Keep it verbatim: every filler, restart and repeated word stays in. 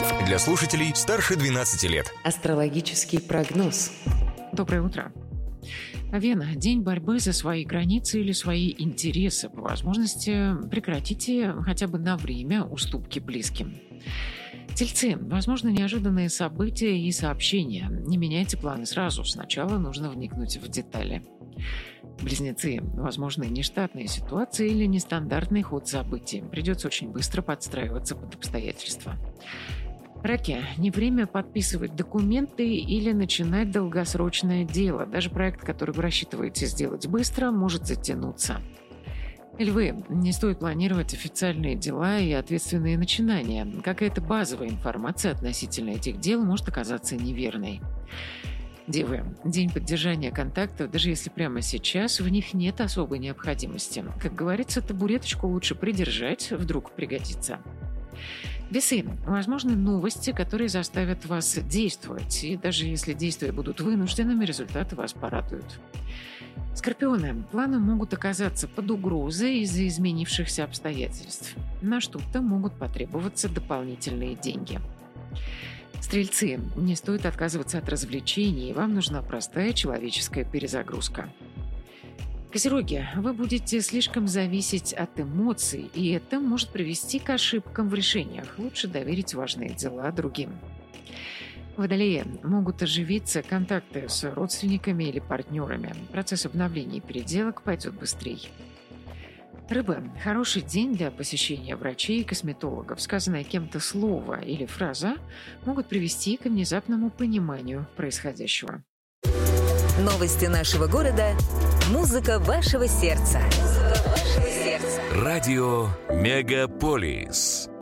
Для слушателей старше двенадцати лет. Астрологический прогноз. Доброе утро. Вена. День борьбы за свои границы или свои интересы. По возможности прекратите хотя бы на время уступки близким. Тельцы. Возможно, неожиданные события и сообщения. Не меняйте планы сразу. Сначала нужно вникнуть в детали. Близнецы. Возможны нештатные ситуации или нестандартный ход событий. Придется очень быстро подстраиваться под обстоятельства. Раки. Не время подписывать документы или начинать долгосрочное дело. Даже проект, который вы рассчитываете сделать быстро, может затянуться. Львы. Не стоит планировать официальные дела и ответственные начинания. Какая-то базовая информация относительно этих дел может оказаться неверной. Девы. День поддержания контактов, даже если прямо сейчас в них нет особой необходимости. Как говорится, табуреточку лучше придержать, вдруг пригодится. Весы. Возможны новости, которые заставят вас действовать. И даже если действия будут вынужденными, результаты вас порадуют. Скорпионы. Планы могут оказаться под угрозой из-за изменившихся обстоятельств. На что-то могут потребоваться дополнительные деньги. Стрельцы. Не стоит отказываться от развлечений, вам нужна простая человеческая перезагрузка. Козероги. Вы будете слишком зависеть от эмоций, и это может привести к ошибкам в решениях. Лучше доверить важные дела другим. Водолеи. Могут оживиться контакты с родственниками или партнерами. Процесс обновления и переделок пойдет быстрее. Рыбы. Хороший день для посещения врачей и косметологов. Сказанное кем-то слово или фраза могут привести к внезапному пониманию происходящего. Новости нашего города. Музыка вашего сердца. Музыка вашего сердца. Радио Мегаполис.